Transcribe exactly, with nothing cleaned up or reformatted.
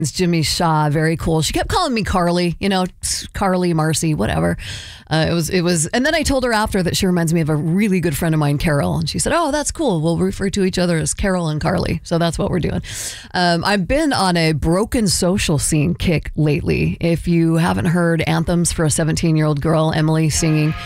It's Jimmy Shaw. Very cool. She kept calling me Carly, you know, Carly, Marcy, whatever. Uh, it was, it was, and then I told her after that she reminds me of a really good friend of mine, Carol. And she said, oh, that's cool. We'll refer to each other as Carol and Carly. So that's what we're doing. Um, I've been on a broken social scene kick lately. If you haven't heard Anthems for a seventeen year old girl, Emily singing